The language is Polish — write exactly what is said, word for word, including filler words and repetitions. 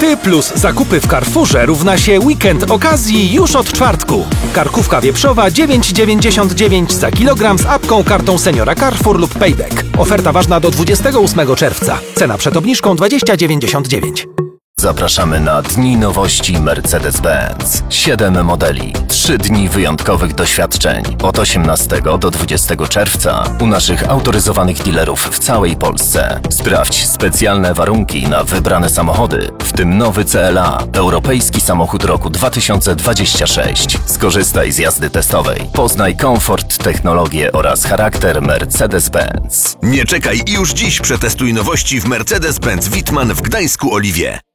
Ty plus zakupy w Carrefourze równa się weekend okazji już od czwartku. Karkówka wieprzowa dziewięć dziewięćdziesiąt dziewięć za kilogram z apką, kartą Seniora Carrefour lub Payback. Oferta ważna do dwudziestego ósmego czerwca. Cena przed obniżką dwadzieścia dziewięćdziesiąt dziewięć. Zapraszamy na Dni Nowości Mercedes-Benz. Siedem modeli, trzy dni wyjątkowych doświadczeń. Od osiemnastego do dwudziestego czerwca u naszych autoryzowanych dealerów w całej Polsce. Sprawdź specjalne warunki na wybrane samochody, w tym nowy C L A, europejski samochód roku dwa tysiące dwudziesty szósty. Skorzystaj z jazdy testowej. Poznaj komfort, technologię oraz charakter Mercedes-Benz. Nie czekaj i już dziś przetestuj nowości w Mercedes-Benz Wittmann w Gdańsku Oliwie.